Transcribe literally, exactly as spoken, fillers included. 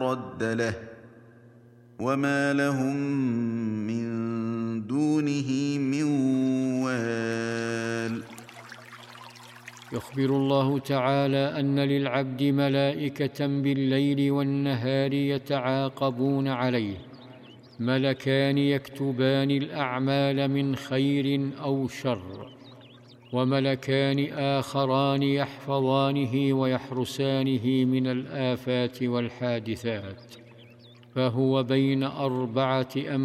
رد له وما لهم من دونه من وال. يخبر الله تعالى أن للعبد ملائكة بالليل والنهار يتعاقبون عليه، ملكان يكتبان الأعمال من خير أو شر، وملكان آخران يحفظانه ويحرسانه من الآفات والحادثات، فهو بين أربعة أمر